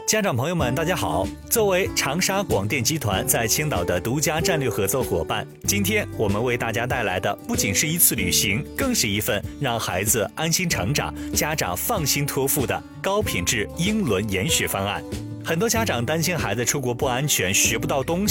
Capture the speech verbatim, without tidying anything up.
家长朋友们，大家好！作为长沙广电集团在青岛的独家战略合作伙伴，今天我们为大家带来的不仅是一次旅行，更是一份让孩子安心成长、家长放心托付的高品质英伦研学方案。很多家长担心孩子出国不安全，学不到东西。